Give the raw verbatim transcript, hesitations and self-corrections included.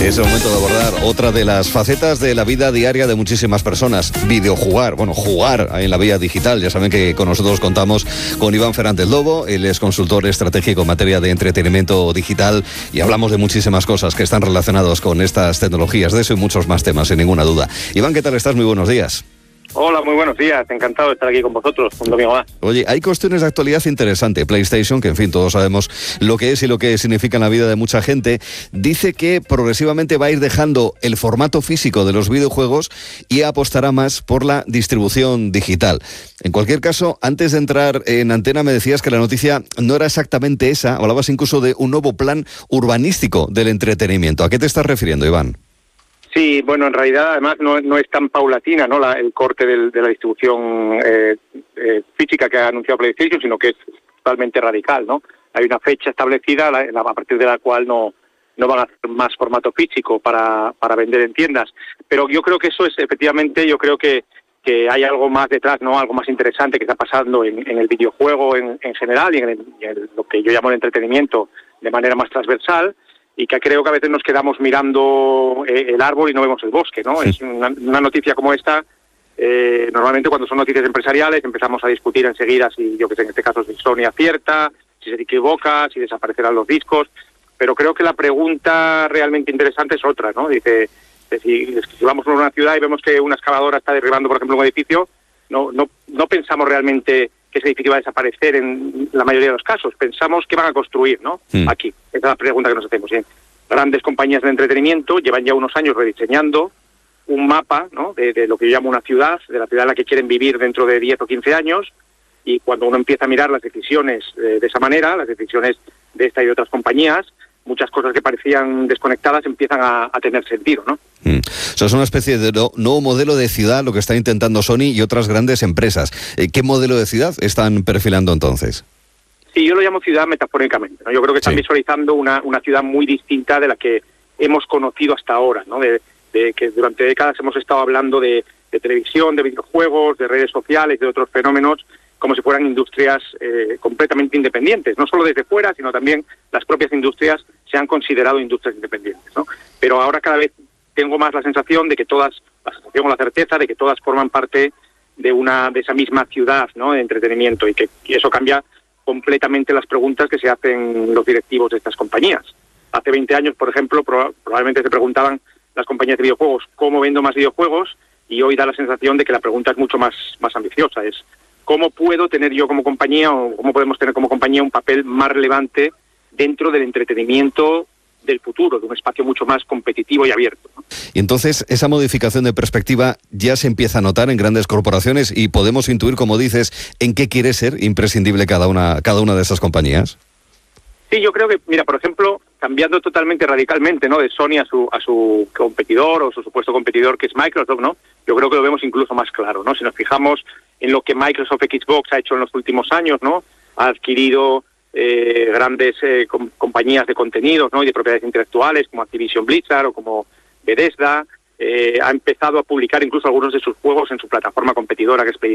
Es el momento de abordar otra de las facetas de la vida diaria de muchísimas personas, videojugar, bueno, jugar en la vía digital. Ya saben que con nosotros contamos con Iván Fernández Lobo, él es consultor estratégico en materia de entretenimiento digital y hablamos de muchísimas cosas que están relacionadas con estas tecnologías, de eso y muchos más temas, sin ninguna duda. Iván, ¿qué tal estás? Muy buenos días. Hola, muy buenos días. Encantado de estar aquí con vosotros, un domingo más. Oye, hay cuestiones de actualidad interesantes. PlayStation, que en fin, todos sabemos lo que es y lo que significa en la vida de mucha gente, dice que progresivamente va a ir dejando el formato físico de los videojuegos y apostará más por la distribución digital. En cualquier caso, antes de entrar en antena me decías que la noticia no era exactamente esa, hablabas incluso de un nuevo plan urbanístico del entretenimiento. ¿A qué te estás refiriendo, Iván? Sí, bueno, en realidad además no, no es tan paulatina, ¿no? La, el corte del, de la distribución eh, eh, física que ha anunciado PlayStation, sino que es totalmente radical, ¿no? Hay una fecha establecida la, la, a partir de la cual no, no van a hacer más formato físico para, para vender en tiendas. Pero yo creo que eso es, efectivamente, yo creo que, que hay algo más detrás, ¿no? Algo más interesante que está pasando en, en el videojuego en, en general y en, el, y en lo que yo llamo el entretenimiento de manera más transversal, y que creo que a veces nos quedamos mirando eh, el árbol y no vemos el bosque, ¿no? Sí. Es una, una noticia como esta, eh, normalmente cuando son noticias empresariales empezamos a discutir enseguida si, yo que sé, en este caso, si Sony acierta, si se equivoca, si desaparecerán los discos, pero creo que la pregunta realmente interesante es otra, ¿no? Dice, si, si vamos por una ciudad y vemos que una excavadora está derribando, por ejemplo, un edificio, no, no, no pensamos realmente que ese edificio va a desaparecer en la mayoría de los casos. Pensamos que van a construir, ¿no? Mm. Aquí. Esa es la pregunta que nos hacemos. ¿Sí? Grandes compañías de entretenimiento llevan ya unos años rediseñando un mapa, ¿no? De, de lo que yo llamo una ciudad, de la ciudad en la que quieren vivir dentro de diez o quince años, y cuando uno empieza a mirar las decisiones eh, de esa manera, las decisiones de esta y de otras compañías, muchas cosas que parecían desconectadas empiezan a, a tener sentido, ¿no? Mm. O sea, es una especie de no, nuevo modelo de ciudad lo que está intentando Sony y otras grandes empresas. Eh, ¿Qué modelo de ciudad están perfilando entonces? Sí, yo lo llamo ciudad metafóricamente, ¿no? Yo creo que están sí. visualizando una, una ciudad muy distinta de la que hemos conocido hasta ahora, ¿no? De, de que durante décadas hemos estado hablando de, de televisión, de videojuegos, de redes sociales, de otros fenómenos, como si fueran industrias eh, completamente independientes, no solo desde fuera, sino también las propias industrias se han considerado industrias independientes, ¿no? Pero ahora cada vez tengo más la sensación de que todas, la sensación o la certeza de que todas forman parte de una de esa misma ciudad, ¿no? De entretenimiento, y que y eso cambia completamente las preguntas que se hacen los directivos de estas compañías. Hace veinte años, por ejemplo, prob- probablemente se preguntaban las compañías de videojuegos cómo vendo más videojuegos, y hoy da la sensación de que la pregunta es mucho más, más ambiciosa, es ¿cómo puedo tener yo como compañía o cómo podemos tener como compañía un papel más relevante dentro del entretenimiento del futuro, de un espacio mucho más competitivo y abierto, ¿no? Y entonces esa modificación de perspectiva ya se empieza a notar en grandes corporaciones y podemos intuir, como dices, en qué quiere ser imprescindible cada una, cada una de esas compañías. Sí, yo creo que, mira, por ejemplo, cambiando totalmente radicalmente, ¿no? De Sony a su a su competidor o su supuesto competidor que es Microsoft, ¿no? Yo creo que lo vemos incluso más claro, ¿no? Si nos fijamos en lo que Microsoft Xbox ha hecho en los últimos años, ¿no? Ha adquirido eh, grandes eh, com- compañías de contenidos, ¿no? Y de propiedades intelectuales como Activision Blizzard o como Bethesda. Eh, ha empezado a publicar incluso algunos de sus juegos en su plataforma competidora que es Play